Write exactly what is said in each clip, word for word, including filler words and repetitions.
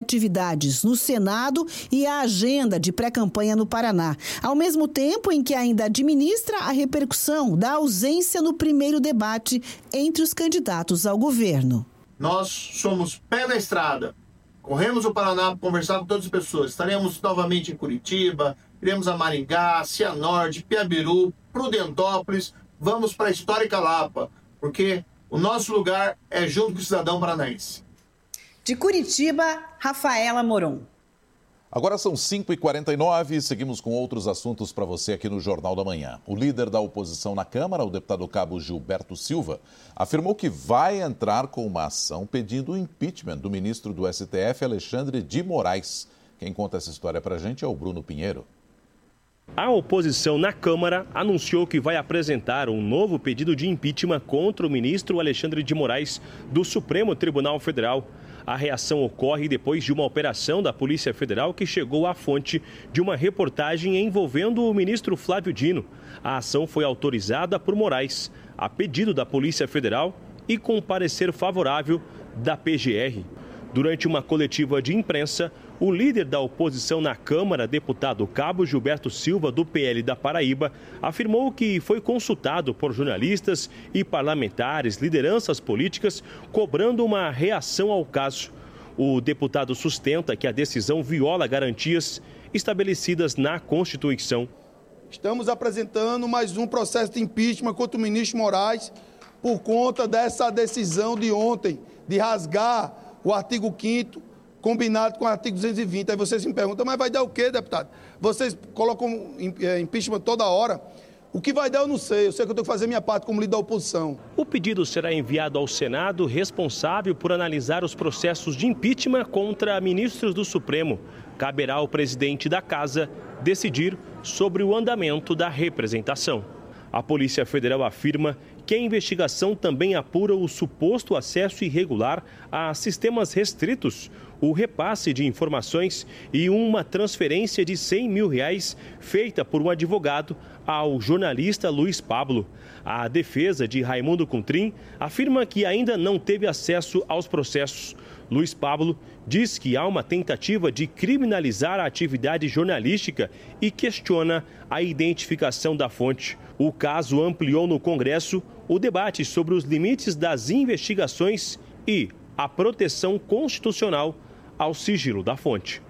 atividades no Senado e a agenda de pré-campanha no Paraná, ao mesmo tempo em que ainda administra a repercussão da ausência no primeiro debate entre os candidatos ao governo. Nós somos pé na estrada, corremos o Paraná para conversar com todas as pessoas. Estaremos novamente em Curitiba, iremos a Maringá, Cianorte, Piabiru, Prudentópolis, vamos para a histórica Lapa, porque o nosso lugar é junto com o cidadão paranaense. De Curitiba, Rafaela Moron. Agora são cinco e quarenta e nove e seguimos com outros assuntos para você aqui no Jornal da Manhã. O líder da oposição na Câmara, o deputado cabo Gilberto Silva, afirmou que vai entrar com uma ação pedindo o impeachment do ministro do S T F, Alexandre de Moraes. Quem conta essa história para a gente é o Bruno Pinheiro. A oposição na Câmara anunciou que vai apresentar um novo pedido de impeachment contra o ministro Alexandre de Moraes do Supremo Tribunal Federal. A reação ocorre depois de uma operação da Polícia Federal que chegou à fonte de uma reportagem envolvendo o ministro Flávio Dino. A ação foi autorizada por Moraes, a pedido da Polícia Federal e com parecer favorável da P G R. Durante uma coletiva de imprensa, o líder da oposição na Câmara, deputado cabo Gilberto Silva, do P L da Paraíba, afirmou que foi consultado por jornalistas e parlamentares, lideranças políticas, cobrando uma reação ao caso. O deputado sustenta que a decisão viola garantias estabelecidas na Constituição. Estamos apresentando mais um processo de impeachment contra o ministro Moraes por conta dessa decisão de ontem, de rasgar o artigo quinto, combinado com o artigo duzentos e vinte. Aí vocês me perguntam, mas vai dar o quê, deputado? Vocês colocam impeachment toda hora. O que vai dar eu não sei, eu sei que eu tenho que fazer minha parte como líder da oposição. O pedido será enviado ao Senado, responsável por analisar os processos de impeachment contra ministros do Supremo. Caberá ao presidente da Casa decidir sobre o andamento da representação. A Polícia Federal afirma que a investigação também apura o suposto acesso irregular a sistemas restritos, o repasse de informações e uma transferência de cem mil reais feita por um advogado ao jornalista Luiz Pablo. A defesa de Raimundo Contrim afirma que ainda não teve acesso aos processos. Luiz Pablo diz que há uma tentativa de criminalizar a atividade jornalística e questiona a identificação da fonte. O caso ampliou no Congresso o debate sobre os limites das investigações e a proteção constitucional ao sigilo da fonte.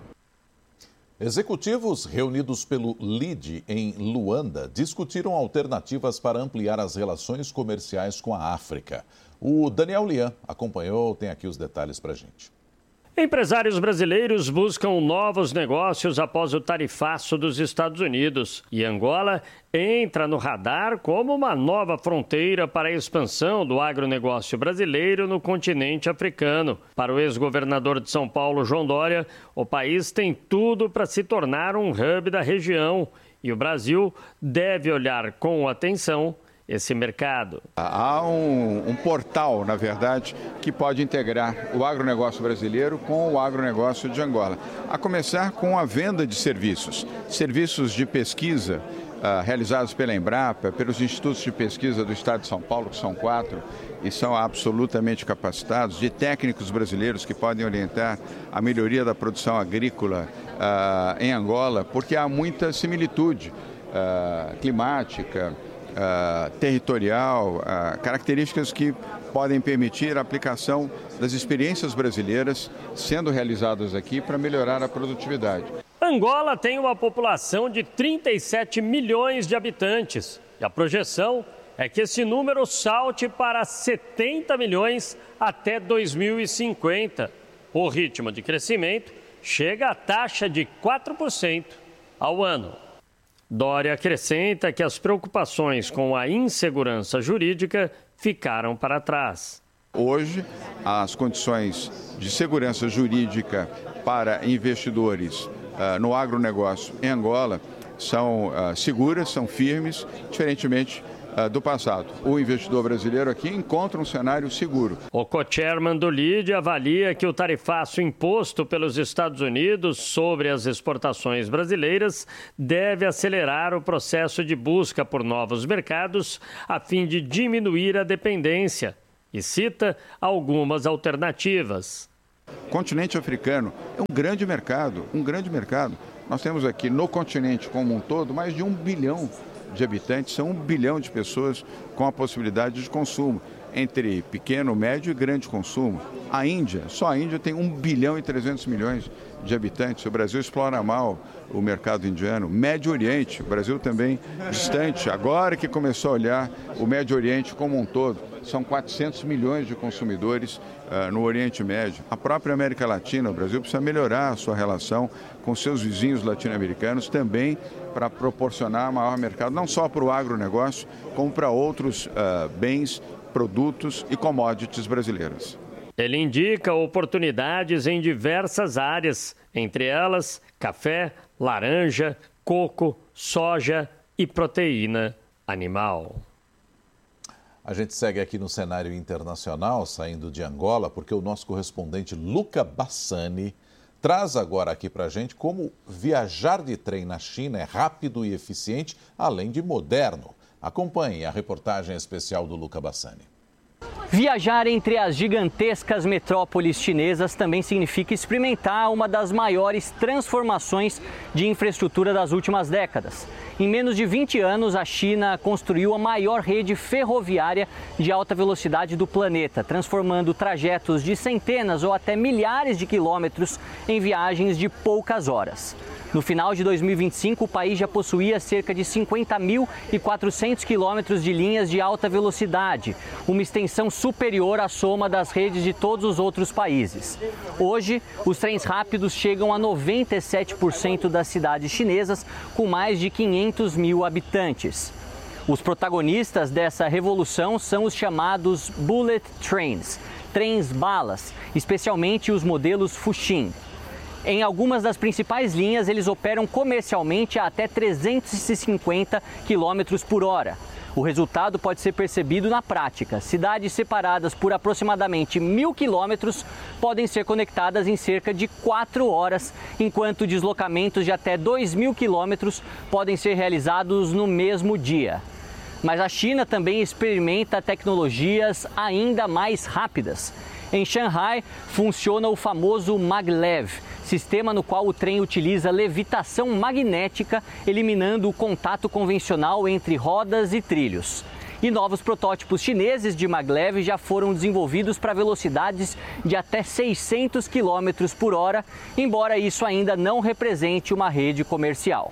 Executivos reunidos pelo L I D em Luanda discutiram alternativas para ampliar as relações comerciais com a África. O Daniel Lian acompanhou, tem aqui os detalhes para a gente. Empresários brasileiros buscam novos negócios após o tarifaço dos Estados Unidos. E Angola entra no radar como uma nova fronteira para a expansão do agronegócio brasileiro no continente africano. Para o ex-governador de São Paulo, João Dória, o país tem tudo para se tornar um hub da região. E o Brasil deve olhar com atenção esse mercado. Há um, um portal, na verdade, que pode integrar o agronegócio brasileiro com o agronegócio de Angola. A começar com a venda de serviços, serviços de pesquisa uh, realizados pela Embrapa, pelos institutos de pesquisa do Estado de São Paulo, que são quatro, e são absolutamente capacitados, de técnicos brasileiros que podem orientar a melhoria da produção agrícola uh, em Angola, porque há muita similitude uh, climática, Uh, territorial, uh, características que podem permitir a aplicação das experiências brasileiras sendo realizadas aqui para melhorar a produtividade. Angola tem uma população de trinta e sete milhões de habitantes e a projeção é que esse número salte para setenta milhões até dois mil e cinquenta. O ritmo de crescimento chega à taxa de quatro por cento ao ano. Dória acrescenta que as preocupações com a insegurança jurídica ficaram para trás. Hoje, as condições de segurança jurídica para investidores uh, no agronegócio em Angola são uh, seguras, são firmes, diferentemente uh, do passado. O investidor brasileiro aqui encontra um cenário seguro. O co-chairman do L I D avalia que o tarifaço imposto pelos Estados Unidos sobre as exportações brasileiras deve acelerar o processo de busca por novos mercados a fim de diminuir a dependência e cita algumas alternativas. O continente africano é um grande mercado, um grande mercado. Nós temos aqui no continente como um todo mais de um bilhão de habitantes, são um bilhão de pessoas com a possibilidade de consumo, entre pequeno, médio e grande consumo. A Índia, só a Índia tem um bilhão e trezentos milhões de habitantes. O Brasil explora mal o mercado indiano. Médio Oriente, o Brasil também distante. Agora que começou a olhar o Médio Oriente como um todo, são quatrocentos milhões de consumidores uh, no Oriente Médio. A própria América Latina, o Brasil precisa melhorar a sua relação com seus vizinhos latino-americanos também para proporcionar maior mercado, não só para o agronegócio, como para outros uh, bens, produtos e commodities brasileiros. Ele indica oportunidades em diversas áreas, entre elas café, laranja, coco, soja e proteína animal. A gente segue aqui no cenário internacional, saindo de Angola, porque o nosso correspondente Luca Bassani traz agora aqui para a gente como viajar de trem na China é rápido e eficiente, além de moderno. Acompanhe a reportagem especial do Luca Bassani. Viajar entre as gigantescas metrópoles chinesas também significa experimentar uma das maiores transformações de infraestrutura das últimas décadas. Em menos de vinte anos, a China construiu a maior rede ferroviária de alta velocidade do planeta, transformando trajetos de centenas ou até milhares de quilômetros em viagens de poucas horas. No final de dois mil e vinte e cinco, o país já possuía cerca de cinquenta mil e quatrocentos quilômetros de linhas de alta velocidade, uma extensão superior à soma das redes de todos os outros países. Hoje, os trens rápidos chegam a noventa e sete por cento das cidades chinesas, com mais de quinhentos mil habitantes. Os protagonistas dessa revolução são os chamados Bullet Trains, trens-balas, especialmente os modelos Fuxing. Em algumas das principais linhas, eles operam comercialmente a até trezentos e cinquenta quilômetros por hora. O resultado pode ser percebido na prática. Cidades separadas por aproximadamente mil quilômetros podem ser conectadas em cerca de quatro horas, enquanto deslocamentos de até dois mil quilômetros podem ser realizados no mesmo dia. Mas a China também experimenta tecnologias ainda mais rápidas. Em Xangai, funciona o famoso maglev, sistema no qual o trem utiliza levitação magnética, eliminando o contato convencional entre rodas e trilhos. E novos protótipos chineses de maglev já foram desenvolvidos para velocidades de até seiscentos quilômetros por hora, embora isso ainda não represente uma rede comercial.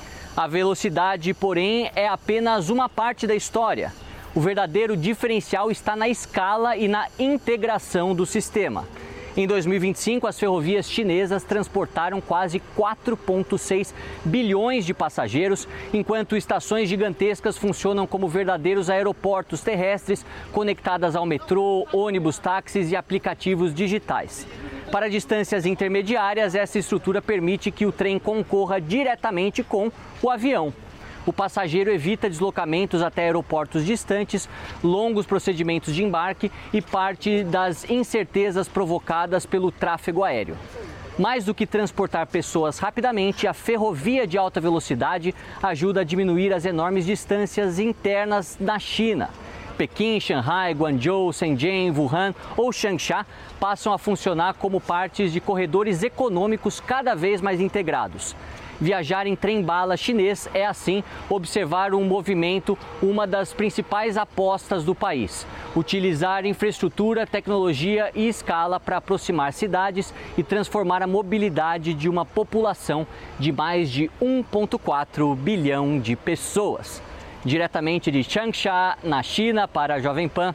A velocidade, porém, é apenas uma parte da história. O verdadeiro diferencial está na escala e na integração do sistema. Em dois mil e vinte e cinco, as ferrovias chinesas transportaram quase quatro vírgula seis bilhões de passageiros, enquanto estações gigantescas funcionam como verdadeiros aeroportos terrestres conectadas ao metrô, ônibus, táxis e aplicativos digitais. Para distâncias intermediárias, essa estrutura permite que o trem concorra diretamente com o avião. O passageiro evita deslocamentos até aeroportos distantes, longos procedimentos de embarque e parte das incertezas provocadas pelo tráfego aéreo. Mais do que transportar pessoas rapidamente, a ferrovia de alta velocidade ajuda a diminuir as enormes distâncias internas na China. Pequim, Xangai, Guangzhou, Shenzhen, Wuhan ou Changsha passam a funcionar como partes de corredores econômicos cada vez mais integrados. Viajar em trem-bala chinês é, assim, observar um movimento, uma das principais apostas do país. Utilizar infraestrutura, tecnologia e escala para aproximar cidades e transformar a mobilidade de uma população de mais de um vírgula quatro bilhão de pessoas. Diretamente de Changsha, na China, para a Jovem Pan,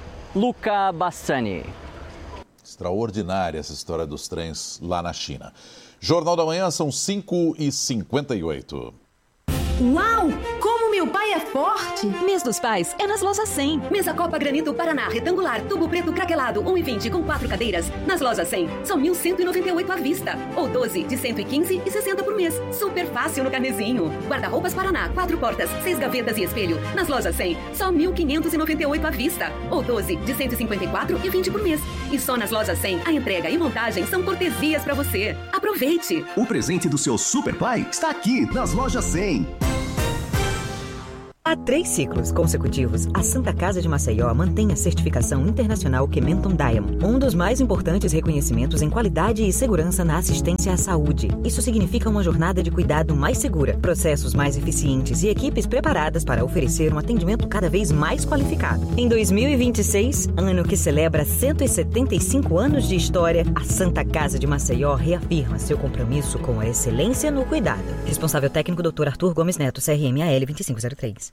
Luca Bassani. Extraordinária essa história dos trens lá na China. Jornal da Manhã, são cinco e cinquenta e oito. Uau! Como meu pai é forte! Mês dos Pais é nas Lojas cem. Mesa Copa Granito Paraná, retangular, tubo preto craquelado, um e vinte com quatro cadeiras. Nas Lojas cem, só mil cento e noventa e oito à vista. Ou doze de cento e quinze e sessenta por mês. Super fácil no carnezinho. Guarda-roupas Paraná, quatro portas, seis gavetas e espelho. Nas Lojas cem, só mil quinhentos e noventa e oito à vista. Ou doze de cento e cinquenta e quatro e vinte por mês. E só nas Lojas cem, a entrega e montagem são cortesias para você. Aproveite! O presente do seu Super Pai está aqui nas Lojas cem. Há três ciclos consecutivos, a Santa Casa de Maceió mantém a certificação internacional Kementon Diamond, um dos mais importantes reconhecimentos em qualidade e segurança na assistência à saúde. Isso significa uma jornada de cuidado mais segura, processos mais eficientes e equipes preparadas para oferecer um atendimento cada vez mais qualificado. Em dois mil e vinte e seis, ano que celebra cento e setenta e cinco anos de história, a Santa Casa de Maceió reafirma seu compromisso com a excelência no cuidado. Responsável técnico doutor Arthur Gomes Neto, C R M A L vinte e cinco zero três.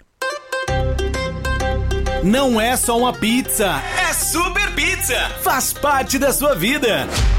Não é só uma pizza, é Super Pizza. Faz parte da sua vida.